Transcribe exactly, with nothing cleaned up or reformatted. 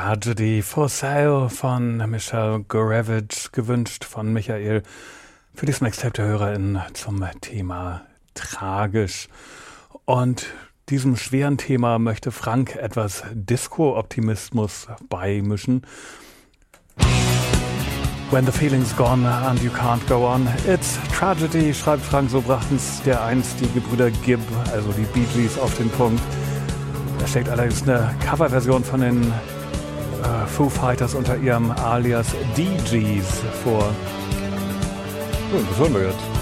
Tragedy for Sale von Michelle Gurevich, gewünscht von Michael für das Mixtape der HörerInnen zum Thema tragisch. Und diesem schweren Thema möchte Frank etwas Disco-Optimismus beimischen. When the feeling's gone and you can't go on, it's tragedy, schreibt Frank, so brachten's der einst die Gebrüder Gibb, also die Bee Gees, auf den Punkt. Da steckt allerdings eine Coverversion von den äh, Foo Fighters unter ihrem Alias D Gs vor. Oh, was hören wir jetzt?